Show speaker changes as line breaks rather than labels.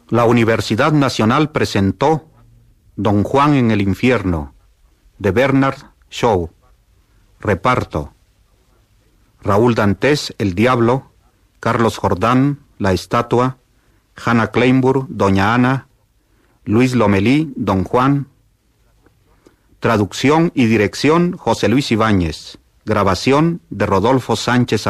La Universidad Nacional presentó Don Juan en el infierno, de Bernard Shaw. Reparto: Raúl Dantes, el Diablo; Carlos Jordán, la Estatua; Hannah Kleinburg, Doña Ana; Luis Lomelí, Don Juan. Traducción y dirección: José Luis Ibáñez. Grabación de Rodolfo Sánchez